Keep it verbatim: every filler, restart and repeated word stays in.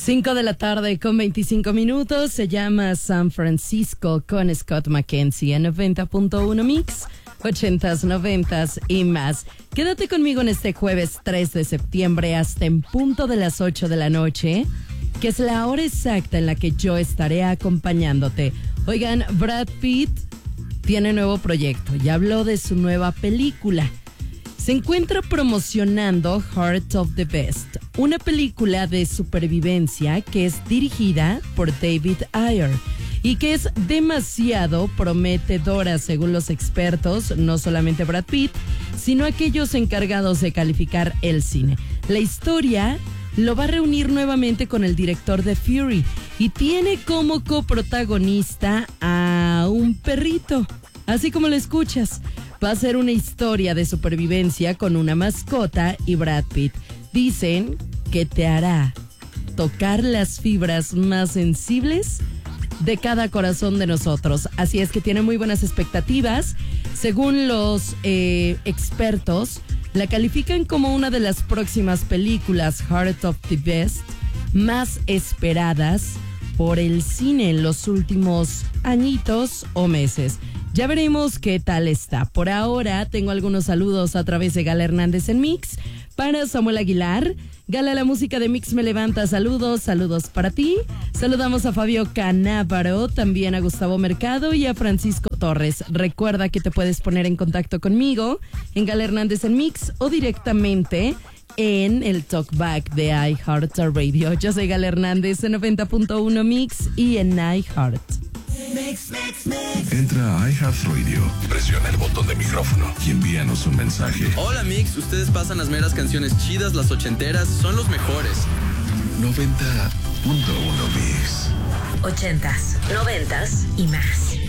cinco de la tarde con veinticinco minutos. Se llama San Francisco con Scott McKenzie en noventa punto uno Mix, ochentas, noventas y más. Quédate conmigo en este jueves tres de septiembre hasta en punto de las ocho de la noche, que es la hora exacta en la que yo estaré acompañándote. Oigan, Brad Pitt tiene nuevo proyecto y habló de su nueva película. Se encuentra promocionando Heart of the Beast, una película de supervivencia que es dirigida por David Ayer y que es demasiado prometedora según los expertos, no solamente Brad Pitt, sino aquellos encargados de calificar el cine. La historia lo va a reunir nuevamente con el director de Fury y tiene como coprotagonista a un perrito, así como lo escuchas. Va a ser una historia de supervivencia con una mascota y Brad Pitt. Dicen que te hará tocar las fibras más sensibles de cada corazón de nosotros. Así es que tiene muy buenas expectativas. Según los eh, expertos, la califican como una de las próximas películas Heart of the Beast más esperadas por el cine en los últimos añitos o meses. Ya veremos qué tal está. Por ahora tengo algunos saludos a través de Gala Hernández en Mix. Para Samuel Aguilar, Gala, la música de Mix me levanta. Saludos, saludos para ti. Saludamos a Fabio Canávaro, también a Gustavo Mercado y a Francisco Torres. Recuerda que te puedes poner en contacto conmigo en Gala Hernández en Mix o directamente en el Talkback de iHeartRadio. Yo soy Gala Hernández en noventa punto uno Mix y en iHeart. Mix, mix, mix. Entra a iHeartRadio, presiona el botón de micrófono y envíanos un mensaje. Hola Mix, ustedes pasan las meras canciones chidas, las ochenteras, son los mejores. noventa punto uno Mix. Ochentas, noventas y más.